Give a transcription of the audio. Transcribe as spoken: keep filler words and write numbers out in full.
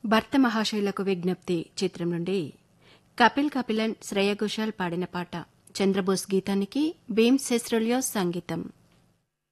భర్త మహాశయులకు విజ్ఞప్తి చిత్రం నుండి కపిల్ కపిలన్ శ్రేయ ఘోషాల్ పాడిన పాట. చంద్రబోస్ గీతానికి భీమ్ సెస్రోలియో సంగీతం.